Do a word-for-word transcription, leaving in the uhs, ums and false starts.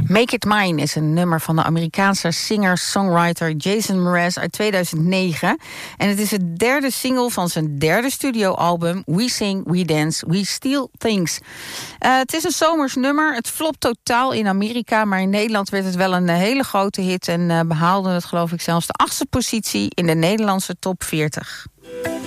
Make It Mine is een nummer van de Amerikaanse singer-songwriter Jason Mraz uit tweeduizend negen. En het is het derde single van zijn derde studioalbum We Sing, We Dance, We Steal Things. Uh, het is een zomers nummer. Het flopt totaal in Amerika, maar in Nederland werd het wel een hele grote hit en uh, behaalde het geloof ik zelfs de achtste positie in de Nederlandse top veertig.